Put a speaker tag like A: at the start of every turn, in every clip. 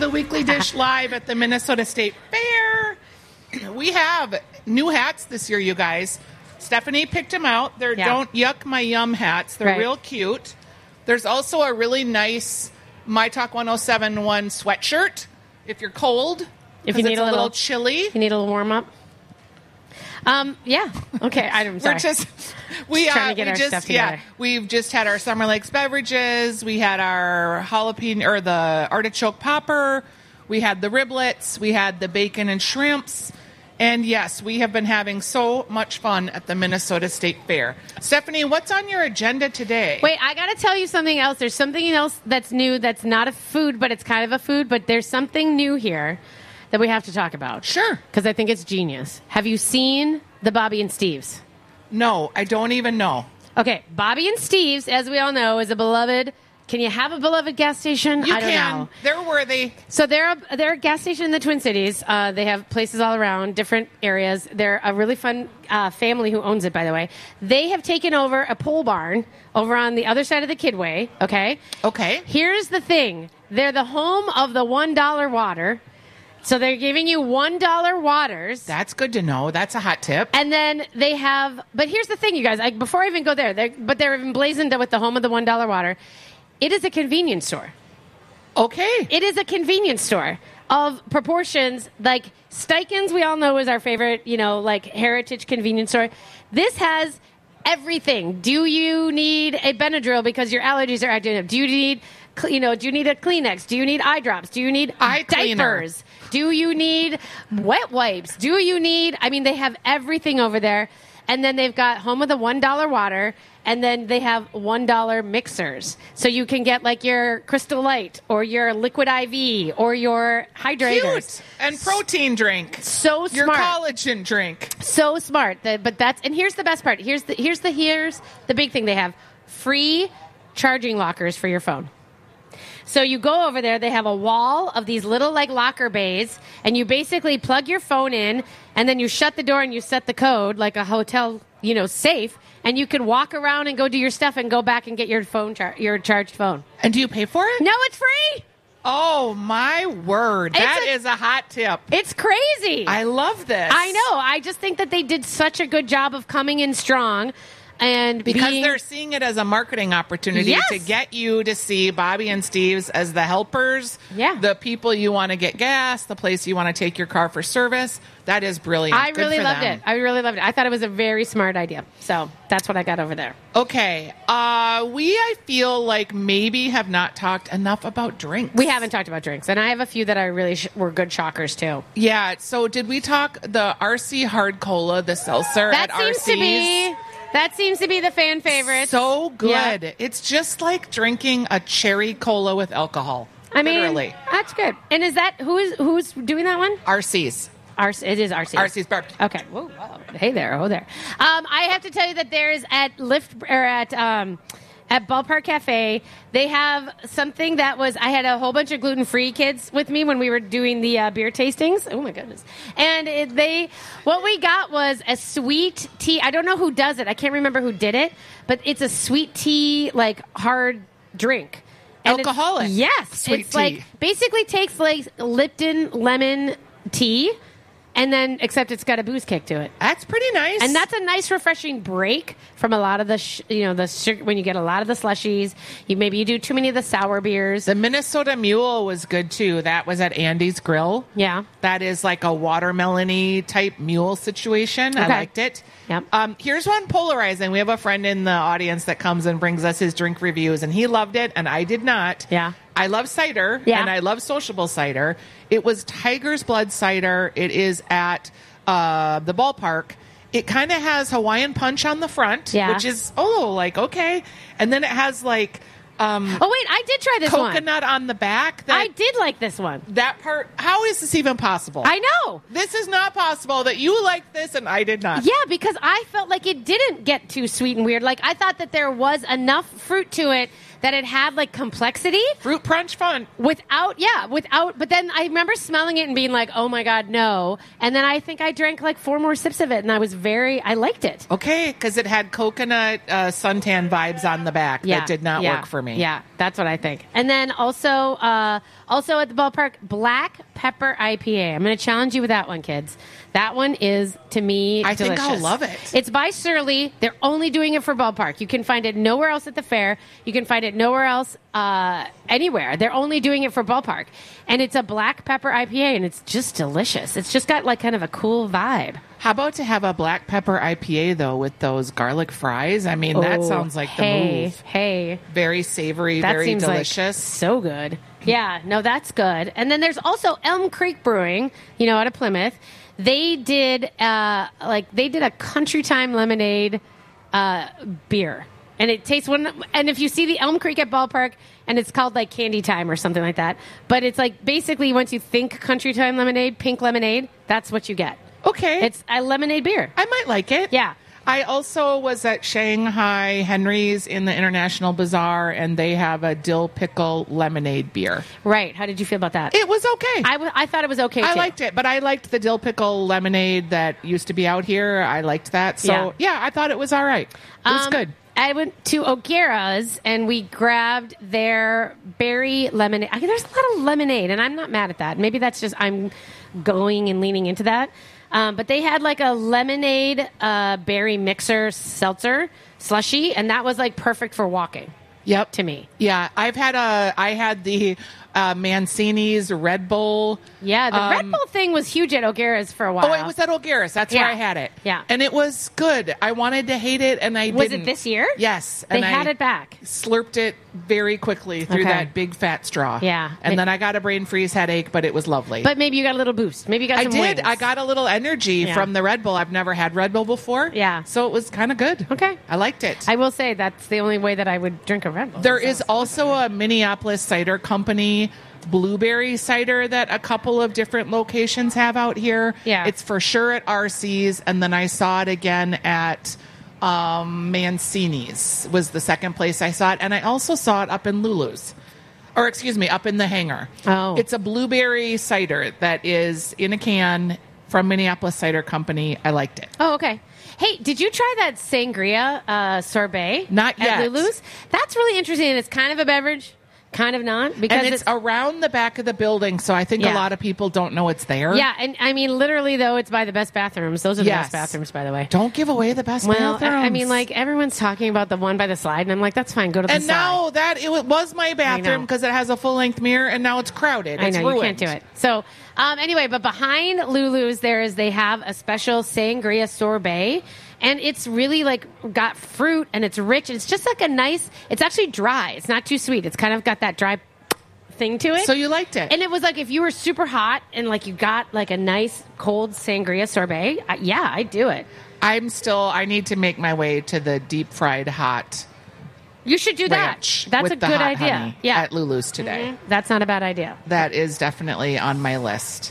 A: the Weekly Dish live at the Minnesota State Fair. We have new hats this year, you guys. Stephanie picked them out. They're Don't Yuck My Yum hats. They're real cute. There's also a really nice My Talk 1071 sweatshirt if you're cold.
B: If you need
A: a little chilly.
B: You need a little warm up. Yeah. Okay. I'm sorry.
A: We're
B: trying to get our stuff together.
A: We've just had our Summer Lakes beverages. We had our jalapeno or the artichoke popper. We had the riblets. We had the bacon and shrimps. And yes, we have been having so much fun at the Minnesota State Fair. Stephanie, what's on your agenda today?
B: Wait, I got to tell you something else. There's something else that's new that's not a food, but it's kind of a food. But there's something new here that we have to talk about.
A: Sure.
B: Because I think it's genius. Have you seen the Bobby and Steve's?
A: No, I don't even know.
B: Okay, Bobby and Steve's, as we all know, is a beloved... Can you have a beloved gas station? I don't know.
A: They're worthy.
B: So they're a gas station in the Twin Cities. They have places all around, different areas. They're a really fun family who owns it, by the way. They have taken over a pole barn over on the other side of the Kidway, okay?
A: Okay.
B: Here's the thing. They're the home of the $1 water. So they're giving you $1 waters.
A: That's good to know. That's a hot tip.
B: And then they have... But here's the thing, you guys. Before I even go there, they're emblazoned with the home of the $1 water. It is a convenience store.
A: Okay.
B: It is a convenience store of proportions. Like Steichens, we all know is our favorite, like heritage convenience store. This has everything. Do you need a Benadryl because your allergies are acting up? Do you need... do you need a Kleenex? Do you need eye drops? Do you need diapers? Do you need wet wipes? Do you need... they have everything over there. And then they've got home of the $1 water, and then they have $1 mixers. So you can get like your Crystal Light or your Liquid IV or your hydrators.
A: Cute. And protein drink.
B: So smart.
A: Your collagen drink.
B: So smart. And here's the best part. Here's the big thing they have. Free charging lockers for your phone. So you go over there, they have a wall of these little like locker bays, and you basically plug your phone in, and then you shut the door and you set the code like a hotel, safe, and you can walk around and go do your stuff and go back and get your phone, your charged phone.
A: And do you pay for it?
B: No, it's free.
A: Oh, my word. That is a hot tip.
B: It's crazy.
A: I love this.
B: I know. I just think that they did such a good job of coming in strong. And
A: because they're seeing it as a marketing opportunity to get you to see Bobby and Steve's as the helpers, the people you want to get gas, the place you want to take your car for service. That is brilliant.
B: I really loved it. I thought it was a very smart idea. So that's what I got over there.
A: Okay. I feel like maybe have not talked enough about drinks.
B: We haven't talked about drinks. And I have a few that I really were good shockers too.
A: Yeah. So did we talk the RC Hard Cola, the seltzer at RC's?
B: That seems to be the fan favorite.
A: So good. Yeah. It's just like drinking a cherry cola with alcohol. Literally.
B: That's good. And is that who's doing that one?
A: RC's.
B: It is RC's.
A: RC's barbecue.
B: Okay. Whoa, wow. Hey there. Oh there. I have to tell you that there's at at Ballpark Cafe, they have something that I had a whole bunch of gluten-free kids with me when we were doing the beer tastings. Oh, my goodness. And what we got was a sweet tea. I don't know who does it. I can't remember who did it. But it's a sweet tea, like, hard drink. And
A: alcoholic.
B: Yes.
A: Sweet tea.
B: Like, basically takes, like, Lipton lemon tea. And then, except it's got a booze kick to it.
A: That's pretty nice.
B: And that's a nice, refreshing break from a lot of the, when you get a lot of the slushies. Maybe you do too many of the sour beers.
A: The Minnesota Mule was good, too. That was at Andy's Grill.
B: Yeah.
A: That is like a watermelon-y type mule situation. Okay. I liked it.
B: Yep.
A: Here's one polarizing. We have a friend in the audience that comes and brings us his drink reviews, and he loved it, and I did not.
B: Yeah.
A: I love cider, and I love sociable cider. It was Tiger's Blood cider. It is at the ballpark. It kind of has Hawaiian Punch on the front, which is, okay. And then it has, like...
B: I did try this one.
A: Coconut on the back.
B: I did like this one.
A: That part... How is this even possible?
B: I know.
A: This is not possible that you like this and I did not.
B: Yeah, because I felt like it didn't get too sweet and weird. Like, I thought that there was enough fruit to it that it had like complexity.
A: Fruit punch fun.
B: Without. But then I remember smelling it and being like, oh my God, no. And then I think I drank like 4 more sips of it, and I liked it.
A: Okay, because it had coconut suntan vibes on the back that did not work for me.
B: Yeah, that's what I think. And then also at the ballpark, Black Pepper IPA. I'm going to challenge you with that one, kids. That one is, to me, delicious.
A: I think I'll love it.
B: It's by Surly. They're only doing it for ballpark. You can find it nowhere else at the fair. You can find it nowhere else anywhere. They're only doing it for ballpark. And it's a Black Pepper IPA, and it's just delicious. It's just got like kind of a cool vibe.
A: How about to have a Black Pepper IPA, though, with those garlic fries? I mean, that sounds like the move.
B: Hey.
A: Very savory,
B: that
A: very
B: seems
A: delicious.
B: Like so good. Yeah, no, that's good. And then there's also Elm Creek Brewing, out of Plymouth. They did a Country Time lemonade beer. And it tastes and if you see the Elm Creek at ballpark, and it's called like Candy Time or something like that, but it's like basically once you think Country Time lemonade, pink lemonade, that's what you get.
A: Okay.
B: It's a lemonade beer.
A: I might like it.
B: Yeah.
A: I also was at Shanghai Henry's in the International Bazaar, and they have a dill pickle lemonade beer.
B: Right. How did you feel about that?
A: It was okay.
B: I thought it was okay, too.
A: I liked it, but I liked the dill pickle lemonade that used to be out here. I liked that. So, yeah I thought it was all right. It was good.
B: I went to O'Gara's, and we grabbed their berry lemonade. There's a lot of lemonade, and I'm not mad at that. Maybe that's just I'm going and leaning into that. But they had like a lemonade berry mixer seltzer slushy, and that was like perfect for walking.
A: Yep.
B: To me.
A: Yeah. I had the Mancini's Red Bull.
B: Yeah, the Red Bull thing was huge at O'Gara's for a while.
A: Oh, it was at O'Gara's. That's where I had it.
B: Yeah.
A: And it was good. I wanted to hate it, and I didn't.
B: Was it this year?
A: Yes.
B: They had it back.
A: Slurped it very quickly through that big fat straw.
B: Yeah.
A: And then I got a brain freeze headache, but it was lovely.
B: But maybe you got a little boost. Maybe you got some wings.
A: I got a little energy from the Red Bull. I've never had Red Bull before.
B: Yeah.
A: So it was kind of good.
B: Okay.
A: I liked it.
B: I will say that's the only way that I would drink a Red Bull.
A: There is also a Minneapolis cider company, blueberry cider, that a couple of different locations have out here.
B: Yeah.
A: It's for sure at RC's, and then I saw it again at Mancini's was the second place I saw it, and I also saw it up in Lulu's. Or excuse me, up in the hangar.
B: Oh.
A: It's a blueberry cider that is in a can from Minneapolis Cider Company. I liked it.
B: Oh, okay. Hey, did you try that sangria sorbet?
A: Not yet.
B: At Lulu's? That's really interesting. And it's kind of a beverage, kind of not. Because
A: and it's around the back of the building, so I think a lot of people don't know it's there.
B: Yeah, and I mean, literally, though, it's by the best bathrooms. Those are the best bathrooms, by the way.
A: Don't give away the best bathrooms.
B: I mean, like, everyone's talking about the one by the slide, and I'm like, that's fine, go to the
A: slide. And now it was my bathroom because it has a full-length mirror, and now it's crowded. It's ruined.
B: You can't do it. So, anyway, but behind Lulu's, they have a special sangria sorbet. And it's really like got fruit, and it's rich. It's just like it's actually dry. It's not too sweet. It's kind of got that dry thing to it.
A: So you liked it.
B: And it was like if you were super hot and like you got like a nice cold sangria sorbet, I'd do it.
A: I need to make my way to the deep fried hot.
B: You should do that. That's a good idea. Yeah.
A: At Lulu's today.
B: Mm-hmm. That's not a bad idea.
A: That is definitely on my list.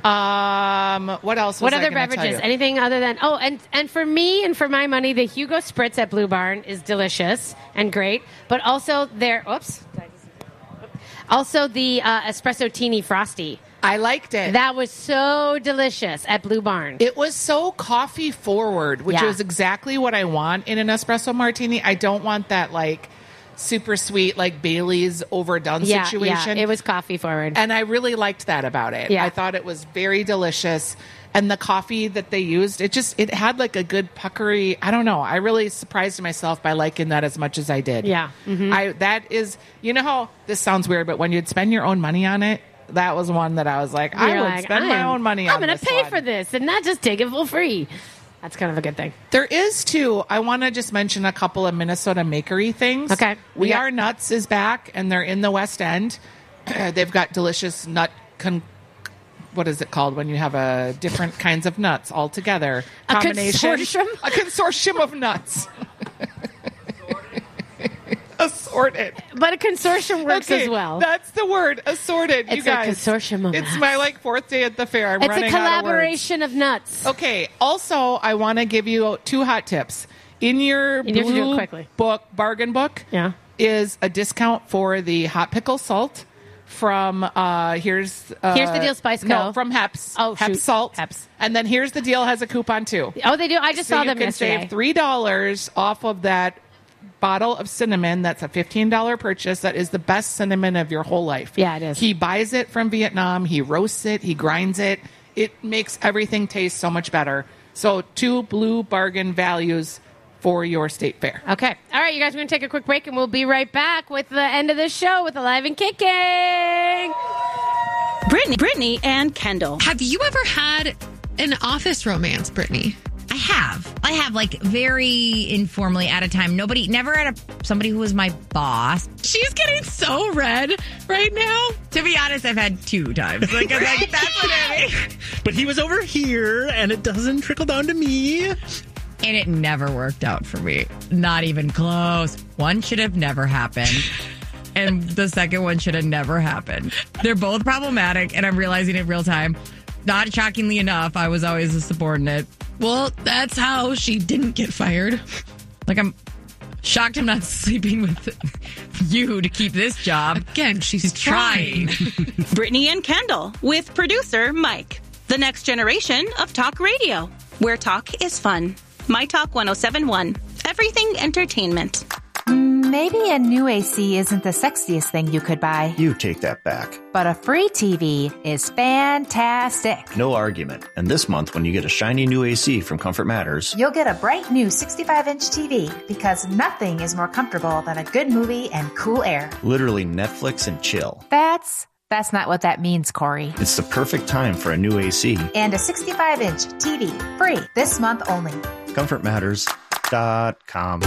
A: What else?
B: What other beverages? Anything other than and for me and for my money, the Hugo Spritz at Blue Barn is delicious and great. But also the Espresso Teeny Frosty.
A: I liked it.
B: That was so delicious at Blue Barn.
A: It was so coffee forward, which is exactly what I want in an espresso martini. I don't want that like super sweet, like Bailey's overdone situation.
B: Yeah, it was coffee forward.
A: And I really liked that about it.
B: Yeah.
A: I thought it was very delicious. And the coffee that they used, it had like a good puckery. I don't know. I really surprised myself by liking that as much as I did.
B: Yeah. Mm-hmm.
A: That is, you know how this sounds weird, but when you'd spend your own money on it, that was one that I was like, I would spend my own money on
B: I'm going to pay for this and not just take it for free. That's kind of a good thing.
A: There is, too. I want to just mention a couple of Minnesota Makery things.
B: Okay.
A: We Are Nuts is back, and they're in the West End. They've got delicious nut... what is it called when you have different kinds of nuts all together?
B: A consortium?
A: A consortium of nuts. Assorted.
B: But a consortium works as well.
A: That's the word, assorted.
B: It's
A: you guys.
B: A consortium of
A: nuts.
B: It's
A: my fourth day at the fair. I'm running
B: out of words. It's a collaboration of nuts.
A: Okay. Also, I want to give you 2 hot tips. In your blue book, bargain book, is a discount for the hot pickle salt from here's
B: the deal, Spice Co.
A: No, from Heps.
B: Oh,
A: Heps salt.
B: Heps.
A: And then here's the deal has a coupon too.
B: Oh, they do. I just saw them yesterday.
A: You can save $3 off of that bottle of cinnamon. That's a $15 purchase. That is the best cinnamon of your whole life.
B: Yeah, it is.
A: He buys it from Vietnam. He roasts it. He grinds it. It makes everything taste so much better. So 2 blue bargain values for your state fair.
B: Okay. All right, you guys, we're going to take a quick break, and we'll be right back with the end of the show with Alive and Kicking.
C: Brittany and Kendall.
D: Have you ever had an office romance, Brittany?
E: I have, like, very informally at a time. Never at somebody who was my boss.
D: She's getting so red right now.
E: To be honest, I've had 2 times. Like, that's what I mean.
F: But he was over here, and it doesn't trickle down to me.
E: And it never worked out for me. Not even close. One should have never happened. And the second one should have never happened. They're both problematic, and I'm realizing it real time. Not shockingly enough, I was always a subordinate.
D: Well, that's how she didn't get fired.
E: Like, I'm shocked I'm not sleeping with you to keep this job.
D: Again, she's trying.
C: Brittany and Kendall with producer Mike. The next generation of talk radio, where talk is fun. My Talk 107.1. Everything entertainment.
G: Maybe a new AC isn't the sexiest thing you could buy.
H: You take that back.
G: But a free TV is fantastic.
H: No argument. And this month, when you get a shiny new AC from Comfort Matters,
G: you'll get a bright new 65-inch TV because nothing is more comfortable than a good movie and cool air.
H: Literally Netflix and chill.
G: That's not what that means, Corey.
H: It's the perfect time for a new AC.
G: And a 65-inch TV. Free this month only.
H: ComfortMatters.com.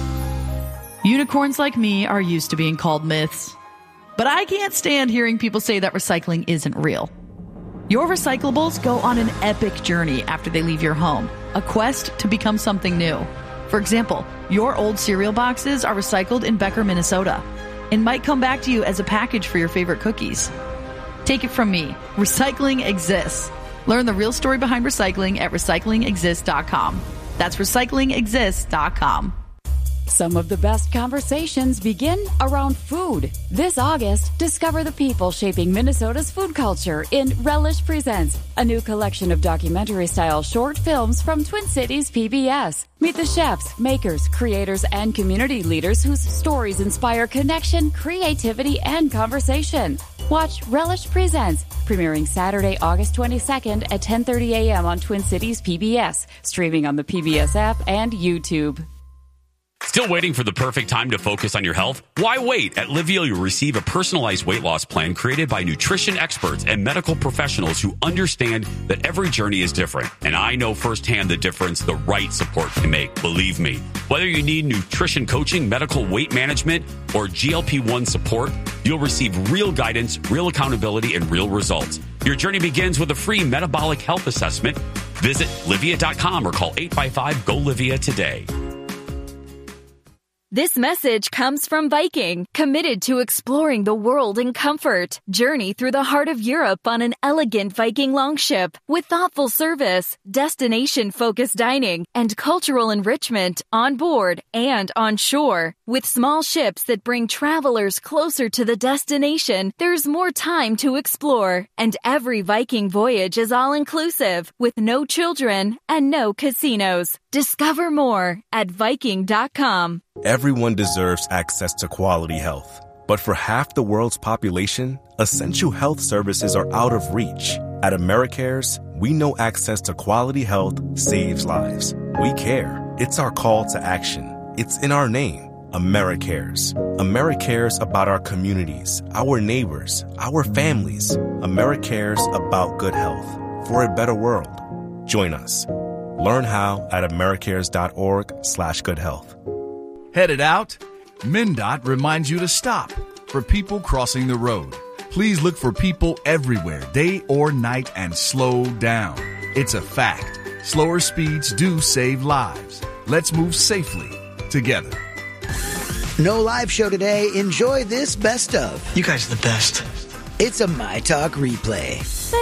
I: Unicorns like me are used to being called myths. But I can't stand hearing people say that recycling isn't real. Your recyclables go on an epic journey after they leave your home, a quest to become something new. For example, your old cereal boxes are recycled in Becker, Minnesota, and might come back to you as a package for your favorite cookies. Take it from me, recycling exists. Learn the real story behind recycling at recyclingexist.com. That's recyclingexist.com.
J: Some of the best conversations begin around food. This August, discover the people shaping Minnesota's food culture in Relish Presents, a new collection of documentary-style short films from Twin Cities PBS. Meet the chefs, makers, creators, and community leaders whose stories inspire connection, creativity, and conversation. Watch Relish Presents, premiering Saturday, August 22nd at 10:30 a.m. on Twin Cities PBS, streaming on the PBS app and YouTube.
K: Still waiting for the perfect time to focus on your health? Why wait? At Livea, you'll receive a personalized weight loss plan created by nutrition experts and medical professionals who understand that every journey is different. And I know firsthand the difference the right support can make. Believe me. Whether you need nutrition coaching, medical weight management, or GLP-1 support, you'll receive real guidance, real accountability, and real results. Your journey begins with a free metabolic health assessment. Visit Livea.com or call 855-GO-LIVEA today.
L: This message comes from Viking, committed to exploring the world in comfort. Journey through the heart of Europe on an elegant Viking longship with thoughtful service, destination-focused dining, and cultural enrichment on board and on shore. With small ships that bring travelers closer to the destination, there's more time to explore. And every Viking voyage is all-inclusive, with no children and no casinos. Discover more at Viking.com.
M: Everyone deserves access to quality health. But for half the world's population, essential health services are out of reach. At AmeriCares, we know access to quality health saves lives. We care. It's our call to action. It's in our name, AmeriCares. AmeriCares about our communities, our neighbors, our families. AmeriCares about good health for a better world. Join us. Learn how at americares.org/goodhealth.
N: Headed out? MnDOT reminds you to stop for people crossing the road. Please look for people everywhere, day or night, and slow down. It's a fact. Slower speeds do save lives. Let's move safely together.
O: No live show today. Enjoy this best of.
P: You guys are the best.
O: It's a My Talk replay.